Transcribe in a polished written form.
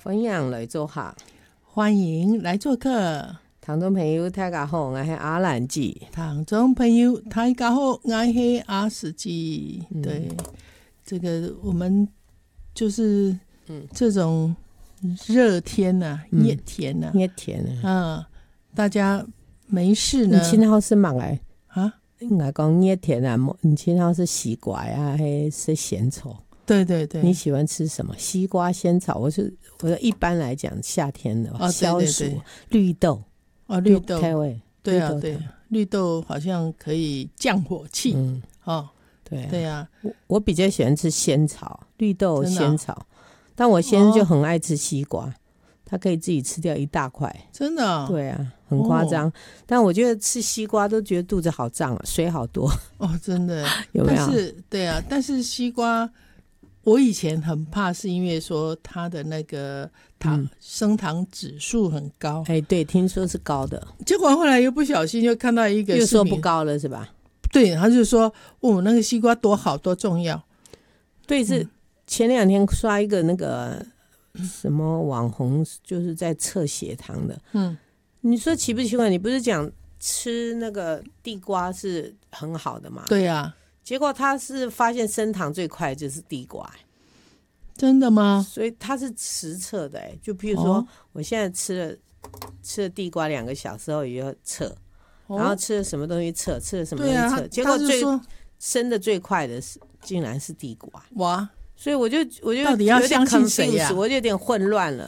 欢迎来做客， 欢迎来做客。 听众朋友大家好，我是阿兰姐。 听众朋友大家好，我是阿史记。对，这个我们就是这种热天啊，热天啊， 热天啊， 大家没事呢。 你亲好是忙来啊？ 应该讲热天啊，你亲好是西瓜啊，还是仙草？ 对对对， 你喜欢吃什么？西瓜、仙草，我一般来讲夏天的消暑，绿豆绿豆，对啊对，绿豆好像可以降火气。对啊， 我比较喜欢吃仙草，绿豆仙草，但我先生就很爱吃西瓜，他可以自己吃掉一大块， 真的。 对啊，很夸张。但我觉得吃西瓜都觉得肚子好胀啊，水好多真的有没有？ 对啊，但是西瓜。我以前很怕，是因为说它的那个升糖指数很高。 对，听说是高的， 结果后来又不小心就看到一个又说不高了是吧？ 对，他就说那个西瓜多好多重要。 对，是前2天刷一个那个什么网红，就是在测血糖的。你说奇不奇怪？你不是讲吃那个地瓜是很好的吗？ 对啊。 结果他是发现升糖最快就是地瓜。 真的吗？ 所以他是实测的。就譬如说我现在吃了地瓜2个小时后也要测，然后吃了什么东西测，吃了什么东西测，结果升的最快的竟然是地瓜。 哇！ 所以我就到底要相信谁呀？ 我就有点混乱了。